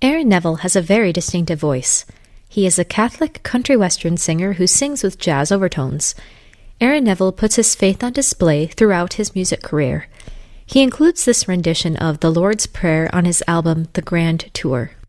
Aaron Neville has a very distinctive voice. He is a Catholic country western singer who sings with jazz overtones. Aaron Neville puts his faith on display throughout his music career. He includes this rendition of The Lord's Prayer on his album The Grand Tour.